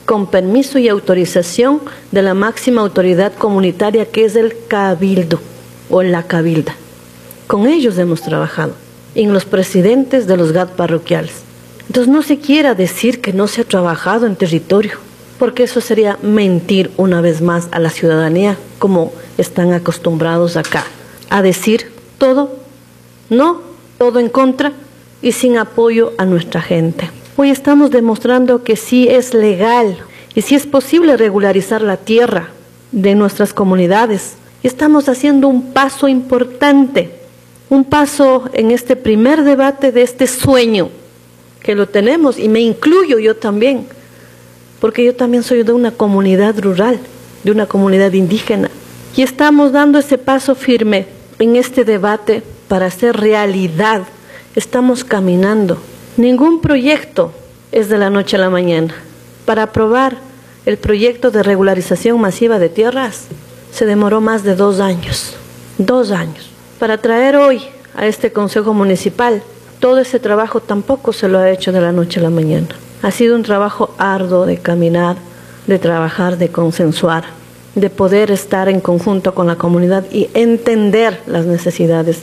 con permiso y autorización de la máxima autoridad comunitaria, que es el cabildo o la cabilda. Con ellos hemos trabajado, en los presidentes de los GAT parroquiales. Entonces no se quiera decir que no se ha trabajado en territorio, porque eso sería mentir una vez más a la ciudadanía, como están acostumbrados acá, a decir todo no, todo en contra y sin apoyo a nuestra gente. Hoy estamos demostrando que sí es legal y sí es posible regularizar la tierra de nuestras comunidades. Estamos haciendo un paso importante, un paso en este primer debate de este sueño, que lo tenemos, y me incluyo yo también, porque yo también soy de una comunidad rural, de una comunidad indígena, y estamos dando ese paso firme en este debate para hacer realidad. Estamos caminando. Ningún proyecto es de la noche a la mañana. Para aprobar el proyecto de regularización masiva de tierras se demoró más de 2 años. 2 años. Para traer hoy a este Consejo Municipal, todo ese trabajo tampoco se lo ha hecho de la noche a la mañana. Ha sido un trabajo arduo de caminar, de trabajar, de consensuar, de poder estar en conjunto con la comunidad y entender las necesidades.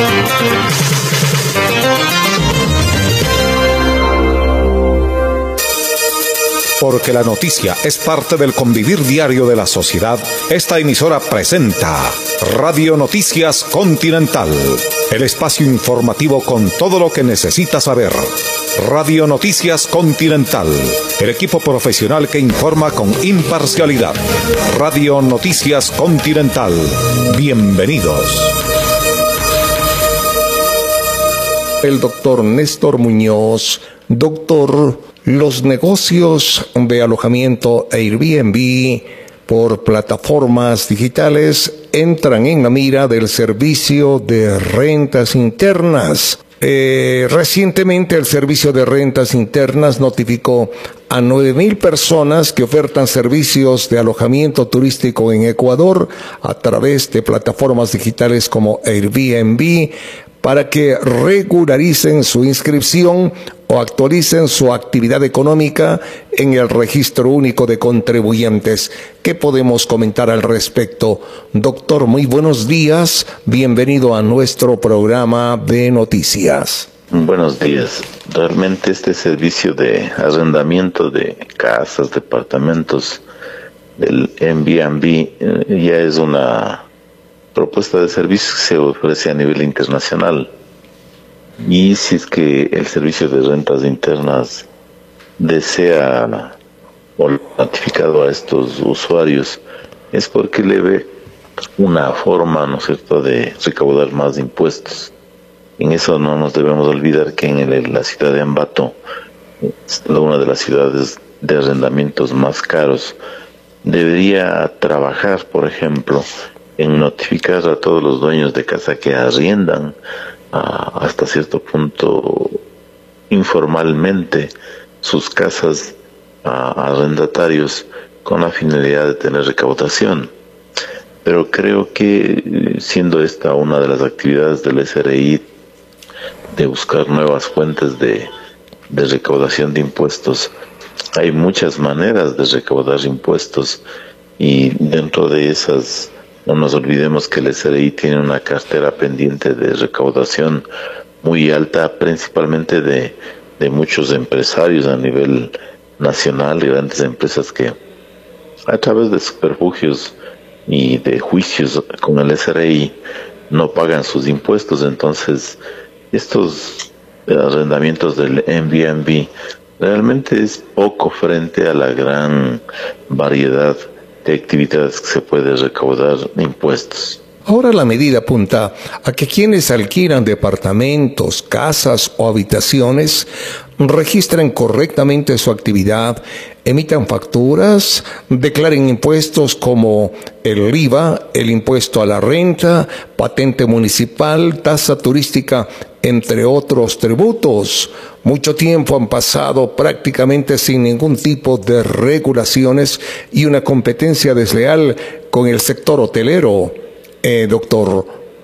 Porque la noticia es parte del convivir diario de la sociedad, esta emisora presenta Radio Noticias Continental, el espacio informativo con todo lo que necesitas saber. Radio Noticias Continental, el equipo profesional que informa con imparcialidad. Radio Noticias Continental, bienvenidos. El doctor Néstor Muñoz, doctor, los negocios de alojamiento Airbnb por plataformas digitales entran en la mira del servicio de rentas internas. Recientemente el Servicio de Rentas Internas notificó a 9,000 personas que ofertan servicios de alojamiento turístico en Ecuador a través de plataformas digitales como Airbnb para que regularicen su inscripción o actualicen su actividad económica en el Registro Único de Contribuyentes. ¿Qué podemos comentar al respecto? Doctor, muy buenos días. Bienvenido a nuestro programa de noticias. Buenos días. Realmente este servicio de arrendamiento de casas, departamentos, del Airbnb, ya es una propuesta de servicio que se ofrece a nivel internacional. Y si es que el servicio de rentas internas desea o notificado a estos usuarios, es porque le ve una forma, ¿no es cierto?, de recaudar más impuestos. En eso no nos debemos olvidar que en la ciudad de Ambato, una de las ciudades de arrendamientos más caros, debería trabajar, por ejemplo, en notificar a todos los dueños de casa que arriendan hasta cierto punto informalmente sus casas a arrendatarios con la finalidad de tener recaudación. Pero creo que siendo esta una de las actividades del SRI de buscar nuevas fuentes de recaudación de impuestos, hay muchas maneras de recaudar impuestos, y dentro de esas no nos olvidemos que el SRI tiene una cartera pendiente de recaudación muy alta, principalmente de muchos empresarios a nivel nacional, grandes empresas que a través de superfugios y de juicios con el SRI no pagan sus impuestos. Entonces estos arrendamientos del Airbnb realmente es poco frente a la gran variedad de actividades que se puede recaudar impuestos. Ahora la medida apunta a que quienes alquilan departamentos, casas o habitaciones registren correctamente su actividad, emitan facturas, declaren impuestos como el IVA, el impuesto a la renta, patente municipal, tasa turística, entre otros tributos. Mucho tiempo han pasado prácticamente sin ningún tipo de regulaciones y una competencia desleal con el sector hotelero, doctor.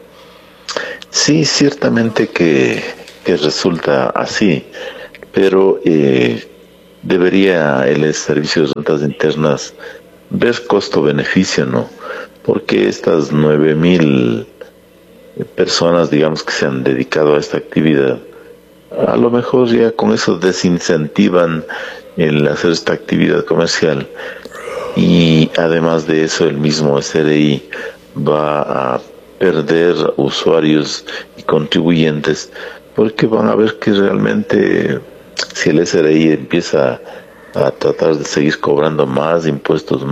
Sí, ciertamente que resulta así, pero debería el Servicio de Rentas Internas ver costo-beneficio, ¿no? Porque estas 9.000 personas, digamos, que se han dedicado a esta actividad, a lo mejor ya con eso desincentivan el hacer esta actividad comercial, y además de eso el mismo SRI va a perder usuarios y contribuyentes, porque van a ver que realmente si el SRI empieza a tratar de seguir cobrando más impuestos,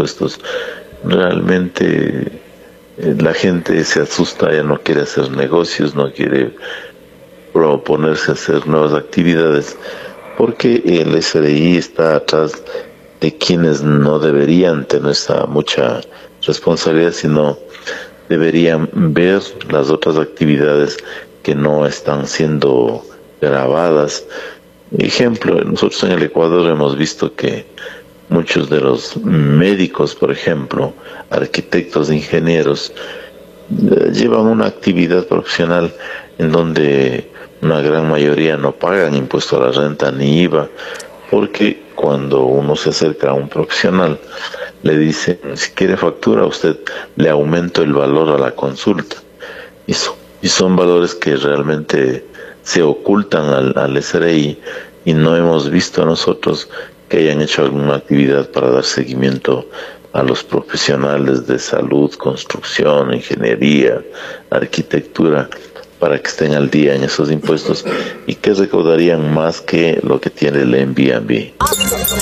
realmente la gente se asusta, ya no quiere hacer negocios, no quiere proponerse a hacer nuevas actividades, porque el SRI está atrás de quienes no deberían tener esa mucha responsabilidad, sino deberían ver las otras actividades que no están siendo grabadas. Ejemplo, nosotros en el Ecuador hemos visto que muchos de los médicos, por ejemplo, arquitectos, ingenieros, llevan una actividad profesional en donde una gran mayoría no pagan impuesto a la renta ni IVA, porque cuando uno se acerca a un profesional le dice, si quiere factura, usted le aumento el valor a la consulta, y son valores que realmente se ocultan al SRI, y no hemos visto a nosotros que hayan hecho alguna actividad para dar seguimiento a los profesionales de salud, construcción, ingeniería, arquitectura, para que estén al día en esos impuestos y que recaudarían más que lo que tiene el Airbnb.